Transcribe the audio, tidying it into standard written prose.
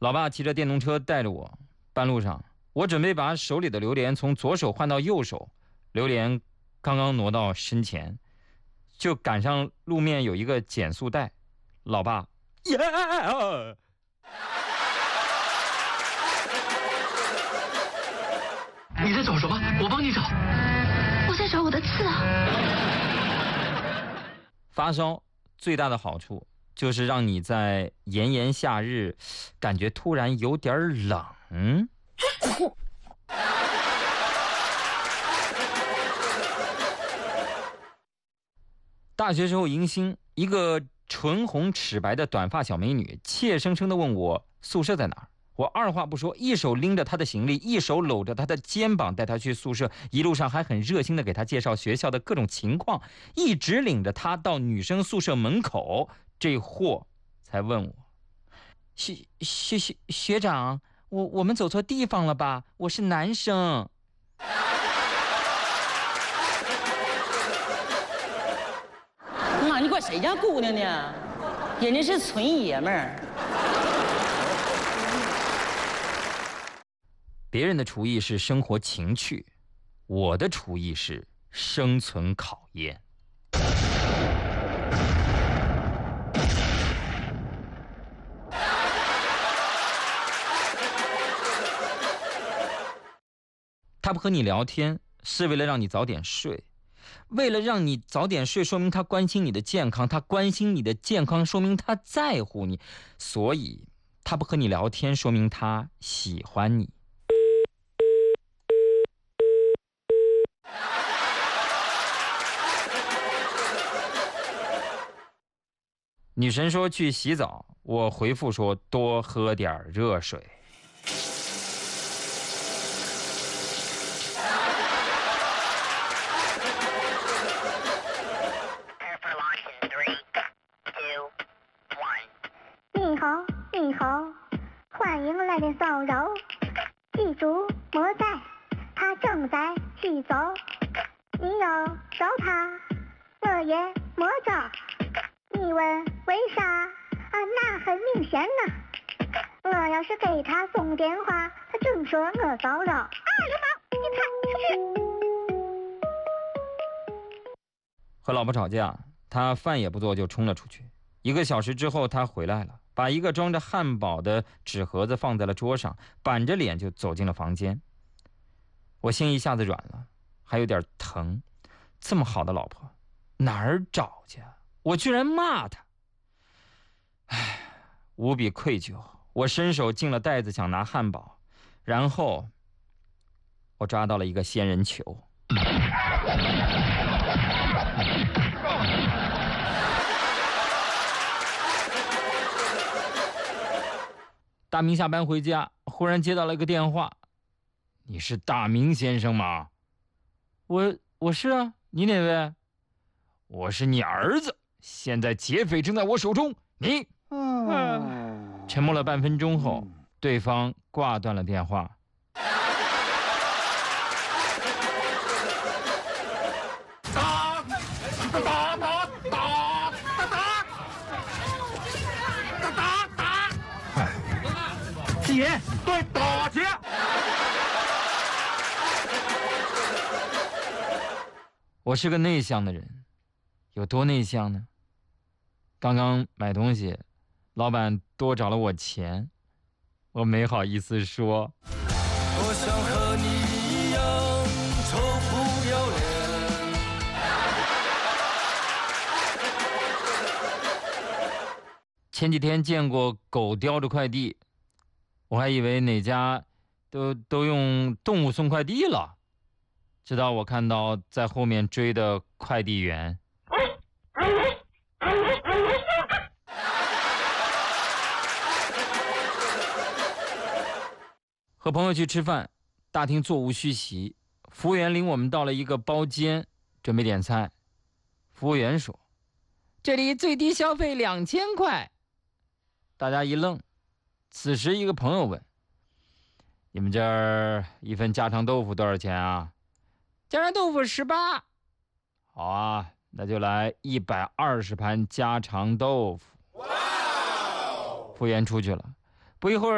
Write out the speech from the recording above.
老爸骑着电动车带着我，半路上我准备把手里的榴莲从左手换到右手，榴莲刚刚挪到身前，就赶上路面有一个减速带，老爸耶！ 你在找什么？我帮你找。 我在找我的刺啊！ 发烧最大的好处就是让你在炎炎夏日感觉突然有点冷。大学时候迎新，一个唇红齿白的短发小美女怯生生地问我宿舍在哪儿。我二话不说，一手拎着她的行李，一手搂着她的肩膀带她去宿舍，一路上还很热心地给她介绍学校的各种情况，一直领着她到女生宿舍门口，这货才问我：学长，我们走错地方了吧？我是男生。 妈，你管谁家姑娘呢？人家是纯爷们儿。 别人的厨艺是生活情趣，我的厨艺是生存考验。他不和你聊天，是为了让你早点睡。为了让你早点睡，说明他关心你的健康，他关心你的健康，说明他在乎你。所以他不和你聊天，说明他喜欢你。女神说去洗澡，我回复说多喝点热水。 你好，欢迎来电骚扰，记住莫在，他正在洗澡，你要找他，我也莫找。你问为啥啊？那很明显呐。我要是给他送电话，他正说我骚扰。流氓，你看，出去。 和老婆吵架，他饭也不做就冲了出去。1个小时之后，他回来了，把一个装着汉堡的纸盒子放在了桌上，板着脸就走进了房间。我心一下子软了，还有点疼。这么好的老婆，哪儿找去？我居然骂他，无比愧疚。我伸手进了袋子想拿汉堡，然后我抓到了一个仙人球。大明下班回家，忽然接到了一个电话。你是大明先生吗？我是啊，你哪位？我是你儿子，现在劫匪正在我手中，你……沉默了半分钟后，对方挂断了电话。 姐，对，打劫！ 我是个内向的人，有多内向呢？刚刚买东西，老板多找了我钱，我没好意思说。 我想和你一样臭不要脸。 前几天见过狗叼着快递，我还以为哪家都用动物送快递了，直到我看到在后面追的快递员。和朋友去吃饭，大厅座无虚席，服务员领我们到了一个包间，准备点菜。服务员说：“这里最低消费2000块。”大家一愣。此时一个朋友问：“你们这儿一份家常豆腐多少钱啊？”家常豆腐18。好啊，那就来120盘家常豆腐。服务员出去了，不一会儿